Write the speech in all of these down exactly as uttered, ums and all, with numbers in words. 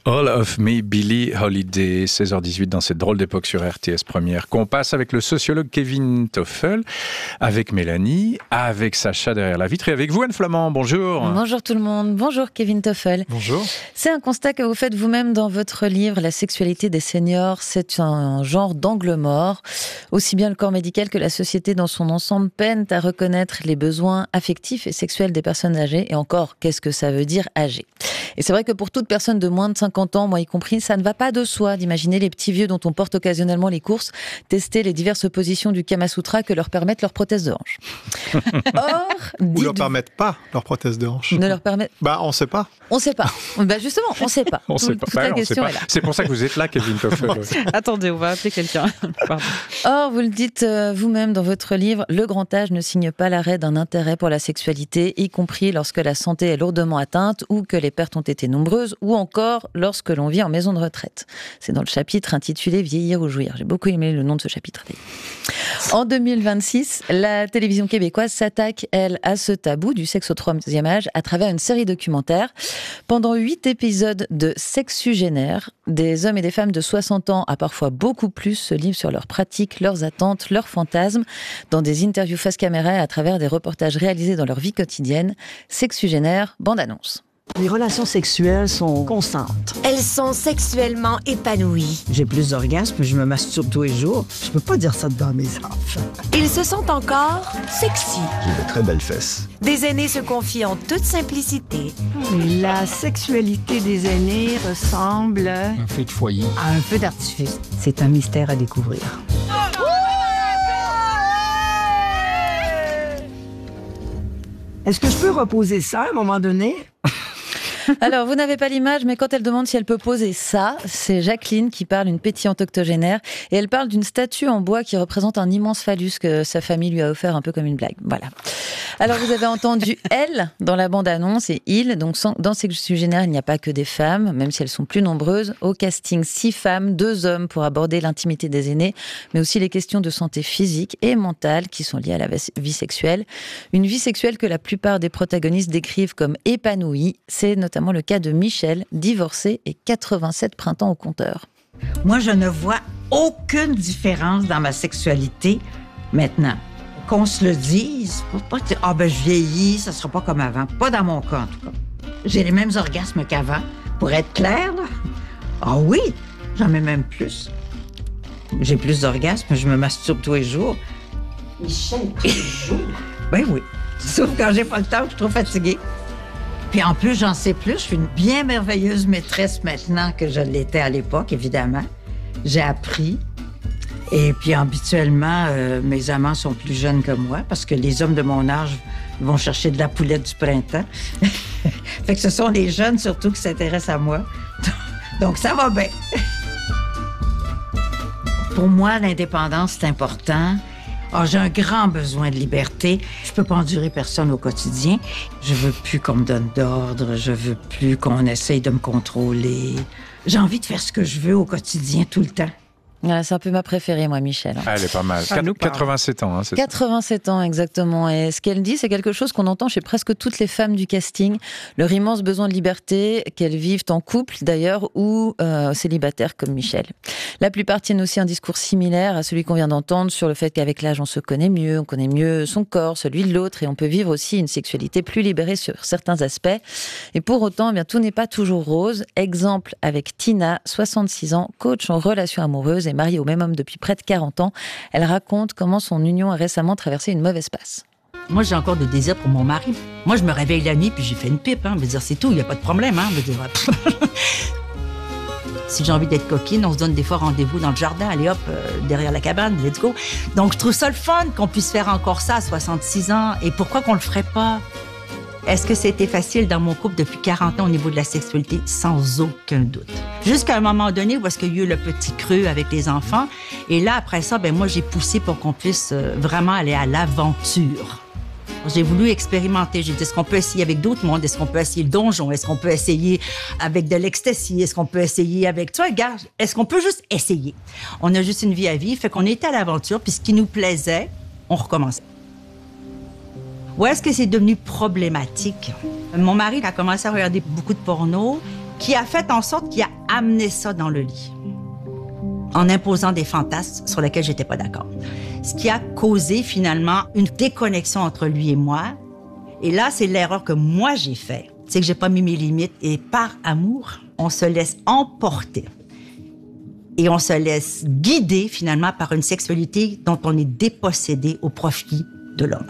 All of Me, Billie Holiday, seize heures dix-huit dans cette drôle d'époque sur R T S Première, qu'on passe avec le sociologue Kevin Toffel, avec Mélanie, avec Sacha derrière la vitre et avec vous Anne Flamand, bonjour. Bonjour tout le monde, bonjour Kevin Toffel. Bonjour. C'est un constat que vous faites vous-même dans votre livre, La sexualité des seniors, c'est un genre d'angle mort. Aussi bien le corps médical que la société dans son ensemble peinent à reconnaître les besoins affectifs et sexuels des personnes âgées, et encore, qu'est-ce que ça veut dire âgé ? Et c'est vrai que pour toute personne de moins de cinquante ans, moi y compris, ça ne va pas de soi d'imaginer les petits vieux dont on porte occasionnellement les courses tester les diverses positions du Kama Sutra que leur permettent leurs prothèses de hanche. Or, ou leur permettent pas leur prothèse de hanche. Ne leur permettent. Bah, on sait pas. On sait pas. Bah justement, on sait pas. on Tout, sait pas. Toute bah la non, question pas. est là. C'est pour ça que vous êtes là, Kevin Toffel. Attendez, on va appeler quelqu'un. Pardon. Or, vous le dites euh, vous-même dans votre livre, le grand âge ne signe pas l'arrêt d'un intérêt pour la sexualité, y compris lorsque la santé est lourdement atteinte ou que les pertes ont été nombreuses, ou encore lorsque l'on vit en maison de retraite. C'est dans le chapitre intitulé « Vieillir ou jouir ». J'ai beaucoup aimé le nom de ce chapitre. En deux mille vingt-six, la télévision québécoise s'attaque, elle, à ce tabou du sexe au troisième âge à travers une série documentaire. Pendant huit épisodes de Sexugénaire, des hommes et des femmes de soixante ans à parfois beaucoup plus se livrent sur leurs pratiques, leurs attentes, leurs fantasmes, dans des interviews face caméra et à travers des reportages réalisés dans leur vie quotidienne. Sexugénaire, bande-annonce. Les relations sexuelles sont constantes. Elles sont sexuellement épanouies. J'ai plus d'orgasmes, je me masturbe tous les jours. Je peux pas dire ça devant mes enfants. Ils se sentent encore sexy. J'ai de très belles fesses. Des aînés se confient en toute simplicité. Mais la sexualité des aînés ressemble un feu de foyer à un feu d'artifice. C'est un mystère à découvrir. Est-ce que je peux reposer ça à un moment donné? Alors, vous n'avez pas l'image, mais quand elle demande si elle peut poser ça, c'est Jacqueline qui parle, une pétillante octogénaire, et elle parle d'une statue en bois qui représente un immense phallus que sa famille lui a offert un peu comme une blague. Voilà. Alors, vous avez entendu elle dans la bande-annonce et il, donc dans Sexugénaire, il n'y a pas que des femmes, même si elles sont plus nombreuses. Au casting, six femmes, deux hommes pour aborder l'intimité des aînés, mais aussi les questions de santé physique et mentale qui sont liées à la vie sexuelle. Une vie sexuelle que la plupart des protagonistes décrivent comme épanouie. C'est notamment le cas de Michel, divorcé et quatre-vingt-sept printemps au compteur. Moi, je ne vois aucune différence dans ma sexualité maintenant. Qu'on se le dise, pas dire « Ah ben je vieillis, ça sera pas comme avant ». Pas dans mon cas, en tout cas. J'ai les mêmes orgasmes qu'avant, pour être clair, là. Ah oui, j'en ai même plus. J'ai plus d'orgasmes, je me masturbe tous les jours. Michel, tous les jours? Ben oui, sauf quand j'ai pas le temps, je suis trop fatiguée. Puis en plus, j'en sais plus. Je suis une bien merveilleuse maîtresse maintenant que je l'étais à l'époque, évidemment. J'ai appris. Et puis habituellement, euh, mes amants sont plus jeunes que moi parce que les hommes de mon âge vont chercher de la poulette du printemps. Fait que ce sont les jeunes surtout qui s'intéressent à moi. Donc ça va bien. Pour moi, l'indépendance, c'est important. Ah, j'ai un grand besoin de liberté. Je peux pas endurer personne au quotidien. Je veux plus qu'on me donne d'ordre. Je veux plus qu'on essaye de me contrôler. J'ai envie de faire ce que je veux au quotidien tout le temps. Voilà, c'est un peu ma préférée, moi, Michel. Ah, elle est pas mal. quatre-vingt-sept ans. Hein, c'est quatre-vingt-sept ans, exactement. Et ce qu'elle dit, c'est quelque chose qu'on entend chez presque toutes les femmes du casting. Leur immense besoin de liberté, qu'elles vivent en couple, d'ailleurs, ou euh, célibataires, comme Michel. La plupart tiennent aussi un discours similaire à celui qu'on vient d'entendre sur le fait qu'avec l'âge, on se connaît mieux, on connaît mieux son corps, celui de l'autre, et on peut vivre aussi une sexualité plus libérée sur certains aspects. Et pour autant, eh bien, tout n'est pas toujours rose. Exemple avec Tina, soixante-six ans, coach en relations amoureuses et mariée au même homme depuis près de quarante ans. Elle raconte comment son union a récemment traversé une mauvaise passe. Moi, j'ai encore de désir pour mon mari. Moi, je me réveille la nuit puis j'ai fait une pipe. Hein. Je veux dire, c'est tout, il n'y a pas de problème. Hein. Je veux dire, si j'ai envie d'être coquine, on se donne des fois rendez-vous dans le jardin. Allez hop, euh, derrière la cabane, let's go. Donc, je trouve ça le fun qu'on puisse faire encore ça à soixante-six ans. Et pourquoi qu'on le ferait pas? Est-ce que c'était facile dans mon couple depuis quarante ans au niveau de la sexualité? Sans aucun doute. Jusqu'à un moment donné où est-ce qu'il y a eu le petit creux avec les enfants. Et là, après ça, ben moi, j'ai poussé pour qu'on puisse vraiment aller à l'aventure. J'ai voulu expérimenter. J'ai dit, est-ce qu'on peut essayer avec d'autres mondes? Est-ce qu'on peut essayer le donjon? Est-ce qu'on peut essayer avec de l'ecstasy? Est-ce qu'on peut essayer avec... Tu vois, regarde, est-ce qu'on peut juste essayer? On a juste une vie à vivre. Fait qu'on était à l'aventure. Puis ce qui nous plaisait, on recommençait. Où est-ce que c'est devenu problématique? Mon mari a commencé à regarder beaucoup de porno qui a fait en sorte qu'il a amené ça dans le lit, en imposant des fantasmes sur lesquels j'étais pas d'accord. Ce qui a causé finalement une déconnexion entre lui et moi. Et là, c'est l'erreur que moi j'ai faite. C'est que j'ai pas mis mes limites et par amour, on se laisse emporter. Et on se laisse guider finalement par une sexualité dont on est dépossédé au profit de l'homme.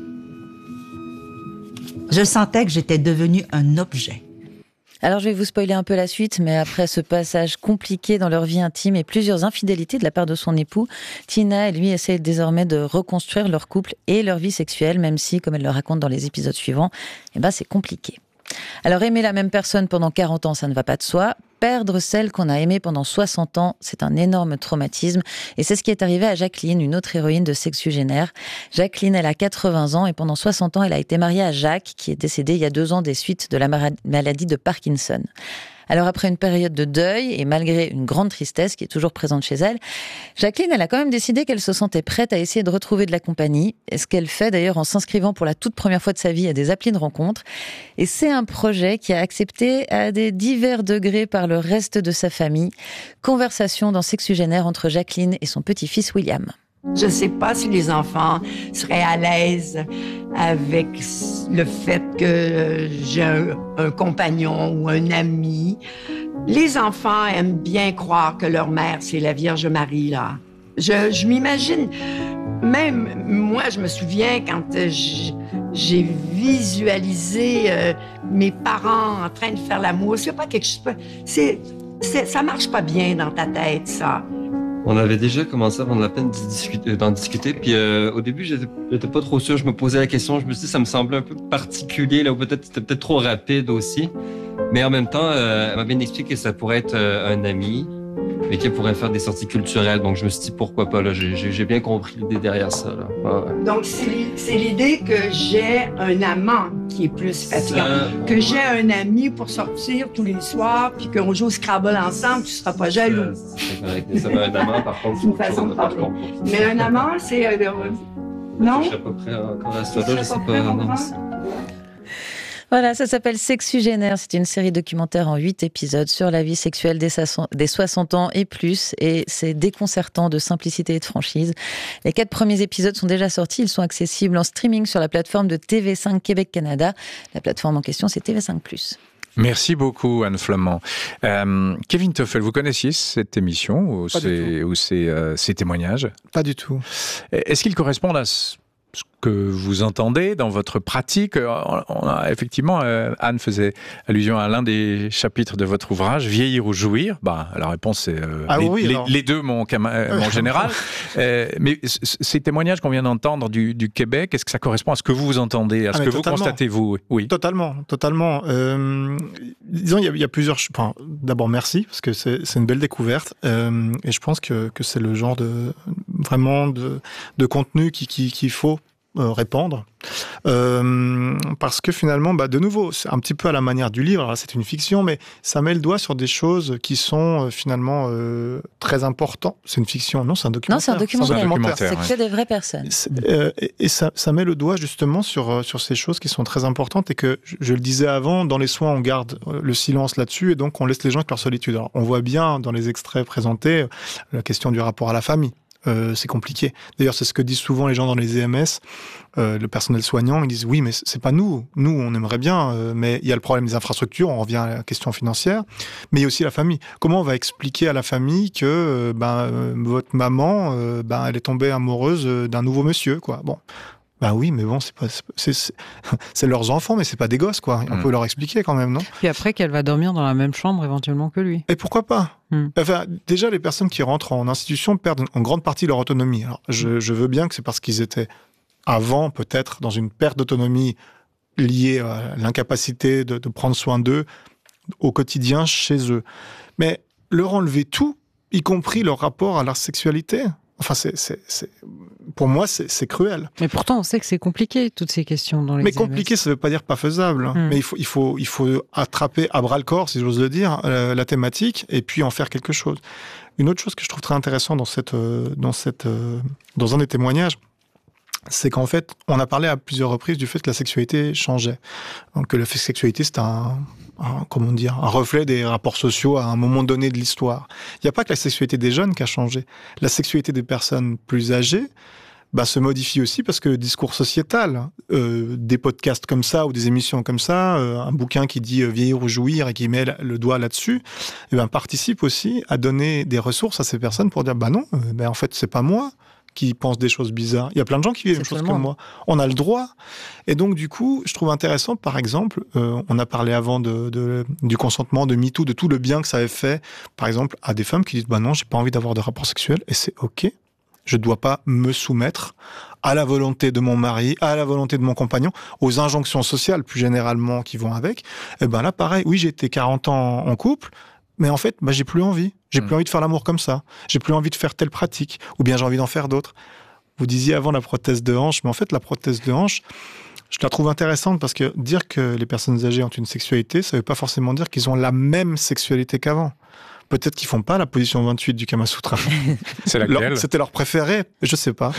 Je sentais que j'étais devenue un objet. Alors, je vais vous spoiler un peu la suite, mais après ce passage compliqué dans leur vie intime et plusieurs infidélités de la part de son époux, Tina et lui essaient désormais de reconstruire leur couple et leur vie sexuelle, même si, comme elle le raconte dans les épisodes suivants, eh ben, c'est compliqué. Alors, aimer la même personne pendant quarante ans, ça ne va pas de soi. Perdre celle qu'on a aimée pendant soixante ans, c'est un énorme traumatisme. Et c'est ce qui est arrivé à Jacqueline, une autre héroïne de Sexugénaire. Jacqueline, elle a quatre-vingts ans et pendant soixante ans, elle a été mariée à Jacques, qui est décédé il y a deux ans des suites de la maladie de Parkinson. Alors après une période de deuil et malgré une grande tristesse qui est toujours présente chez elle, Jacqueline, elle a quand même décidé qu'elle se sentait prête à essayer de retrouver de la compagnie. Et ce qu'elle fait d'ailleurs en s'inscrivant pour la toute première fois de sa vie à des applis de rencontres. Et c'est un projet qui est accepté à des divers degrés par le reste de sa famille. Conversation dans Sexugénaire entre Jacqueline et son petit-fils William. Je ne sais pas si les enfants seraient à l'aise avec le fait que j'ai un, un compagnon ou un ami. Les enfants aiment bien croire que leur mère, c'est la Vierge Marie, là. Je, je m'imagine, même moi, je me souviens quand je, j'ai visualisé euh, mes parents en train de faire l'amour. C'est pas quelque chose... C'est, c'est, ça marche pas bien dans ta tête, ça. On avait déjà commencé à prendre la peine d'y discuter, d'en discuter. Puis euh, au début, j'étais, j'étais pas trop sûr. Je me posais la question. Je me suis dit, ça me semblait un peu particulier, là, ou peut-être c'était peut-être trop rapide aussi. Mais en même temps, euh, elle m'a bien expliqué que ça pourrait être euh, un ami, mais qu'elle pourrait faire des sorties culturelles. Donc je me suis dit, pourquoi pas, là. J'ai, j'ai, j'ai bien compris l'idée derrière ça, là. Ah, ouais. Donc c'est, c'est l'idée que j'ai un amant qui est plus fatigant. Que ouais. J'ai un ami pour sortir tous les soirs, puis qu'on joue au Scrabble ensemble, tu seras pas jaloux. C'est correct. Ça va un amant, par contre, c'est une façon de parler. Mais un amant, c'est... Euh, non? Je suis à peu près encore à ce là je sais pas. Non, voilà, ça s'appelle Sexugénaire. C'est une série documentaire en huit épisodes sur la vie sexuelle des soixante ans et plus. Et c'est déconcertant de simplicité et de franchise. Les quatre premiers épisodes sont déjà sortis. Ils sont accessibles en streaming sur la plateforme de T V cinq Québec-Canada. La plateforme en question, c'est T V cinq plus. Merci beaucoup, Anne Flamand. Euh, Kevin Toffel, vous connaissiez cette émission ou, ces, ou ces, euh, ces témoignages ? Pas du tout. Est-ce qu'ils correspondent à ce que vous entendez dans votre pratique? On a, effectivement, euh, Anne faisait allusion à l'un des chapitres de votre ouvrage, Vieillir ou jouir. Bah, la réponse est euh, ah, les, oui, les, les deux, mon, mon général. euh, mais c- ces témoignages qu'on vient d'entendre du, du Québec, est-ce que ça correspond à ce que vous entendez, à ce ah, que vous constatez, vous? Oui. Totalement, totalement. Euh, disons, il y, y a plusieurs... Enfin, d'abord, merci, parce que c'est, c'est une belle découverte. Euh, et je pense que, que c'est le genre de, vraiment de, de contenu qu'il qui, qui faut Euh, répandre euh, parce que finalement bah, de nouveau c'est un petit peu à la manière du livre. Alors, c'est une fiction mais ça met le doigt sur des choses qui sont euh, finalement euh, très importantes. C'est une fiction, non, c'est un documentaire. Non, c'est un documentaire, c'est, un documentaire. c'est que des vraies personnes euh, et, et ça, ça met le doigt justement sur, euh, sur ces choses qui sont très importantes et que je, je le disais avant, dans les soins on garde le silence là-dessus et donc on laisse les gens avec leur solitude. Alors, on voit bien dans les extraits présentés la question du rapport à la famille. Euh, c'est compliqué. D'ailleurs, c'est ce que disent souvent les gens dans les E M S, euh, le personnel soignant. Ils disent oui, mais c'est pas nous. Nous, on aimerait bien, euh, mais il y a le problème des infrastructures. On revient à la question financière, mais il y a aussi la famille. Comment on va expliquer à la famille que euh, ben euh, votre maman, euh, ben elle est tombée amoureuse d'un nouveau monsieur, quoi. Bon. Ben oui, mais bon, c'est pas, c'est, c'est, c'est leurs enfants, mais c'est pas des gosses, quoi. On mmh. peut leur expliquer quand même, non ? Puis après qu'elle va dormir dans la même chambre éventuellement que lui. Et pourquoi pas ? mmh. Enfin, déjà, les personnes qui rentrent en institution perdent en grande partie leur autonomie. Alors, je, je veux bien que c'est parce qu'ils étaient avant, peut-être, dans une perte d'autonomie liée à l'incapacité de, de prendre soin d'eux au quotidien chez eux. Mais leur enlever tout, y compris leur rapport à leur sexualité. Enfin, c'est, c'est, c'est, pour moi, c'est, c'est cruel. Mais pourtant, on sait que c'est compliqué, toutes ces questions dans les Mais E M S. compliqué, ça ne veut pas dire pas faisable. Mmh. Mais il faut, il, faut, il faut attraper à bras-le-corps, si j'ose le dire, euh, la thématique, et puis en faire quelque chose. Une autre chose que je trouve très intéressante dans, cette, euh, dans, cette, euh, dans un des témoignages, c'est qu'en fait, on a parlé à plusieurs reprises du fait que la sexualité changeait. Donc, que la sexualité, c'est un, un, comment dire, un reflet des rapports sociaux à un moment donné de l'histoire. Il n'y a pas que la sexualité des jeunes qui a changé. La sexualité des personnes plus âgées, bah, se modifie aussi parce que le discours sociétal, euh, des podcasts comme ça ou des émissions comme ça, euh, un bouquin qui dit euh, vieillir ou jouir et qui met le doigt là-dessus, eh ben, participe aussi à donner des ressources à ces personnes pour dire bah non, euh, ben, en fait c'est pas moi qui pense des choses bizarres. Il y a plein de gens qui vivent les mêmes choses comme moi. On a le droit. Et donc du coup, je trouve intéressant, par exemple, euh, on a parlé avant de, de, du consentement, de MeToo, de tout le bien que ça avait fait, par exemple, à des femmes qui disent bah non, j'ai pas envie d'avoir de rapport sexuel et c'est ok. Je ne dois pas me soumettre à la volonté de mon mari, à la volonté de mon compagnon, aux injonctions sociales plus généralement qui vont avec. Et ben là, pareil, oui, j'ai été quarante ans en couple, mais en fait, bah, j'ai plus envie. J'ai mmh. plus envie de faire l'amour comme ça. J'ai plus envie de faire telle pratique, ou bien j'ai envie d'en faire d'autres. Vous disiez avant la prothèse de hanche, mais en fait, la prothèse de hanche, je la trouve intéressante parce que dire que les personnes âgées ont une sexualité, ça ne veut pas forcément dire qu'ils ont la même sexualité qu'avant. Peut-être qu'ils font pas la position vingt-huit du Kama Sutra. C'est laquelle ? Leur, C'était leur préféré. Je sais pas.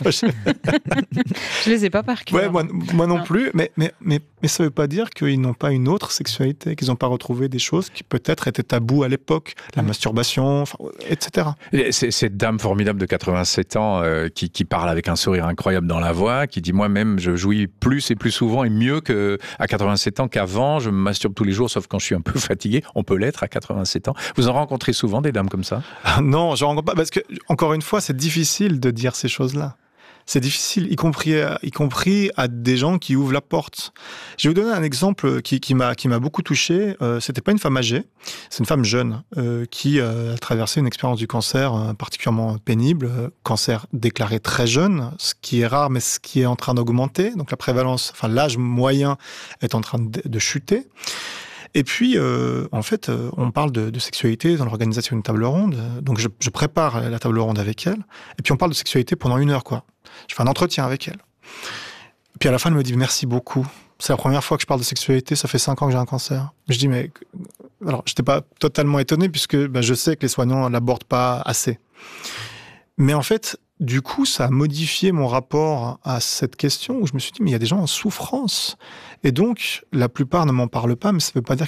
Je les ai pas par cœur. Ouais, moi, moi non plus. Mais, mais, mais, mais ça veut pas dire qu'ils n'ont pas une autre sexualité, qu'ils n'ont pas retrouvé des choses qui peut-être étaient tabous à l'époque, la mmh. masturbation, et cetera. C'est cette dame formidable de quatre-vingt-sept ans euh, qui, qui parle avec un sourire incroyable dans la voix, qui dit moi-même je jouis plus et plus souvent et mieux qu'à quatre-vingt-sept ans qu'avant. Je me masturbe tous les jours, sauf quand je suis un peu fatigué. On peut l'être à quatre-vingt-sept ans. Vous en rencontrez souvent des dames comme ça ? Ah non, je rencontre pas parce que encore une fois, c'est difficile de dire ces choses-là. C'est difficile, y compris, à, y compris à des gens qui ouvrent la porte. Je vais vous donner un exemple qui, qui m'a, qui m'a beaucoup touché. Euh, c'était pas une femme âgée, c'est une femme jeune euh, qui euh, a traversé une expérience du cancer euh, particulièrement pénible, euh, cancer déclaré très jeune, ce qui est rare, mais ce qui est en train d'augmenter. Donc la prévalence, enfin l'âge moyen est en train de, de chuter. Et puis, euh, en fait, euh, on parle de, de sexualité dans l'organisation d'une table ronde. Donc, je, je prépare la table ronde avec elle. Et puis, on parle de sexualité pendant une heure, quoi. Je fais un entretien avec elle. Et puis, à la fin, elle me dit « Merci beaucoup. C'est la première fois que je parle de sexualité. Ça fait cinq ans que j'ai un cancer. » Je dis « Mais... » Alors, je n'étais pas totalement étonné puisque ben, je sais que les soignants ne l'abordent pas assez. Mais en fait... Du coup, ça a modifié mon rapport à cette question où je me suis dit, mais il y a des gens en souffrance. Et donc, la plupart ne m'en parlent pas, mais ça ne veut pas dire